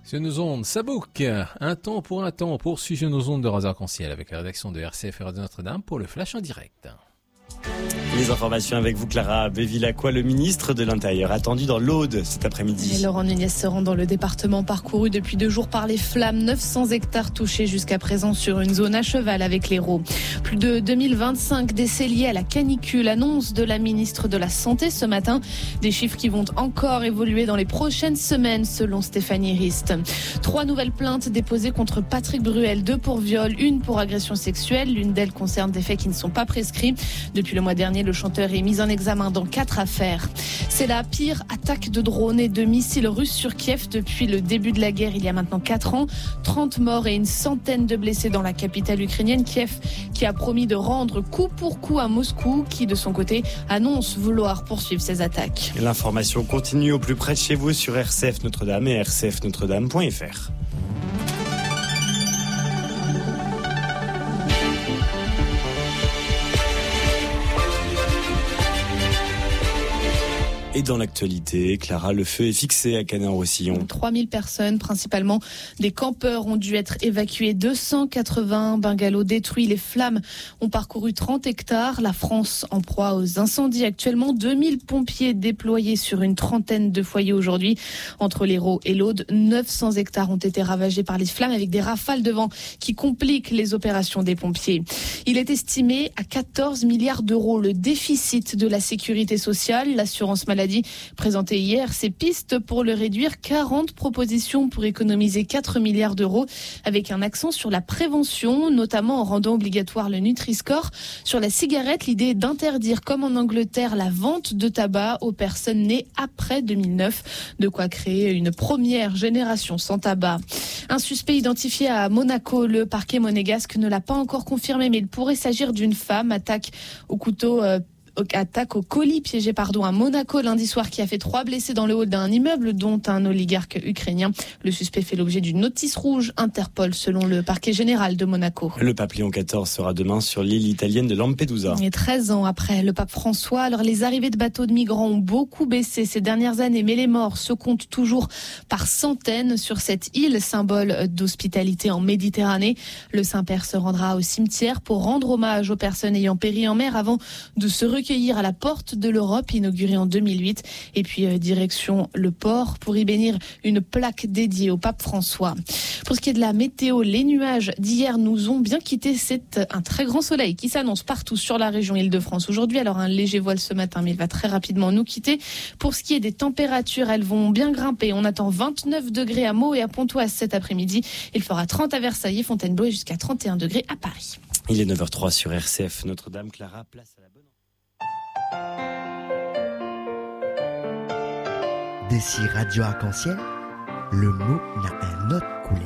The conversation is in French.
Sur nos ondes, ça boucle. Un temps, on poursuit sur nos ondes de Radio Arc-en-Ciel avec la rédaction de RCF et Radio Notre-Dame pour le Flash en direct. Les informations avec vous, Clara Bevilacqua, le ministre de l'Intérieur, attendu dans l'Aude cet après-midi. Et Laurent Nunez se rend dans le département parcouru depuis 2 jours par les flammes. 900 hectares touchés jusqu'à présent sur une zone à cheval avec l'Hérault. Plus de 2025 décès liés à la canicule, annonce de la ministre de la Santé ce matin. Des chiffres qui vont encore évoluer dans les prochaines semaines selon Stéphanie Rist. 3 nouvelles plaintes déposées contre Patrick Bruel, 2 pour viol, 1 pour agression sexuelle. L'une d'elles concerne des faits qui ne sont pas prescrits. Depuis le mois dernier, le chanteur est mis en examen dans 4 affaires. C'est la pire attaque de drones et de missiles russes sur Kiev depuis le début de la guerre il y a maintenant 4 ans. 30 morts et une centaine de blessés dans la capitale ukrainienne. Kiev qui a promis de rendre coup pour coup à Moscou, qui de son côté annonce vouloir poursuivre ses attaques. L'information continue au plus près de chez vous sur RCF Notre-Dame et rcfnotredame.fr. Et dans l'actualité, Clara, le feu est fixé à Canet-en-Roussillon. 3000 personnes, principalement des campeurs, ont dû être évacuées. 280 bungalows détruits. Les flammes ont parcouru 30 hectares. La France en proie aux incendies actuellement. 2000 pompiers déployés sur une trentaine de foyers aujourd'hui. Entre l'Hérault et l'Aude, 900 hectares ont été ravagés par les flammes avec des rafales de vent qui compliquent les opérations des pompiers. Il est estimé à 14 milliards d'euros le déficit de la sécurité sociale. L'assurance maladie présenté hier ses pistes pour le réduire. 40 propositions pour économiser 4 milliards d'euros avec un accent sur la prévention, notamment en rendant obligatoire le Nutri-Score. Sur la cigarette, l'idée est d'interdire, comme en Angleterre, la vente de tabac aux personnes nées après 2009. De quoi créer une première génération sans tabac. Un suspect identifié à Monaco. Le parquet monégasque ne l'a pas encore confirmé, mais il pourrait s'agir d'une femme. Attaque au colis piégé à Monaco lundi soir qui a fait 3 blessés dans le hall d'un immeuble dont un oligarque ukrainien. Le suspect fait l'objet d'une notice rouge Interpol selon le parquet général de Monaco. Le pape Léon XIV sera demain sur l'île italienne de Lampedusa. Et 13 ans après le pape François, alors les arrivées de bateaux de migrants ont beaucoup baissé ces dernières années, mais les morts se comptent toujours par centaines sur cette île, symbole d'hospitalité en Méditerranée. Le Saint-Père se rendra au cimetière pour rendre hommage aux personnes ayant péri en mer avant de se recueillir à la porte de l'Europe, inaugurée en 2008. Et puis direction le port pour y bénir une plaque dédiée au pape François. Pour ce qui est de la météo, les nuages d'hier nous ont bien quittés. C'est un très grand soleil qui s'annonce partout sur la région Île-de-France aujourd'hui. Alors un léger voile ce matin, mais il va très rapidement nous quitter. Pour ce qui est des températures, elles vont bien grimper. On attend 29 degrés à Meaux et à Pontoise cet après-midi. Il fera 30 à Versailles et Fontainebleau et jusqu'à 31 degrés à Paris. Il est 9h03 sur RCF Notre-Dame. Clara, place à la bonne. D'ici Radio Arc-en-Ciel, le mot n'a un autre couleur.